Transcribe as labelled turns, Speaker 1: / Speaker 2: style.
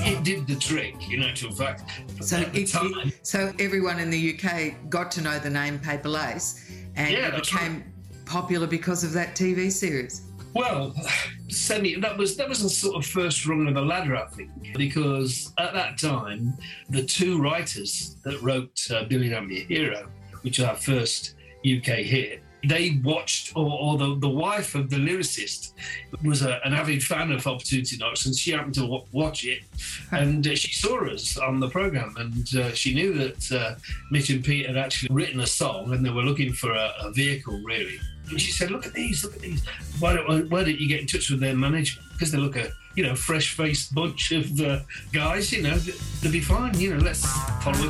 Speaker 1: it did the trick, in actual fact.
Speaker 2: So everyone in the UK got to know the name Paper Lace, and it became popular because of that TV series.
Speaker 1: Well, that was a sort of first rung of the ladder, I think, because at that time, the two writers that wrote Billy I'm Your Hero, which is our first UK hit, they watched, or the wife of the lyricist was an avid fan of Opportunity Knocks, and she happened to watch it, and she saw us on the programme, and she knew that Mitch and Pete had actually written a song, and they were looking for a vehicle, really. And she said, look at these. Why don't you get in touch with their management? Because they look a fresh-faced bunch of guys, they'll be fine, let's follow